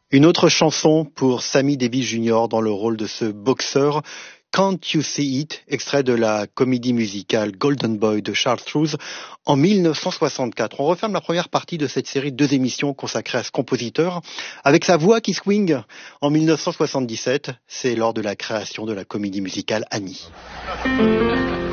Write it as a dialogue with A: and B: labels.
A: Une autre chanson pour Sammy Davis Jr. dans le rôle de ce boxeur, Can't You See It, extrait de la comédie musicale Golden Boy de Charles Strouse en 1964. On referme la première partie de cette série de 2 émissions consacrées à ce compositeur avec sa voix qui swing en 1977. C'est lors de la création de la comédie musicale Annie.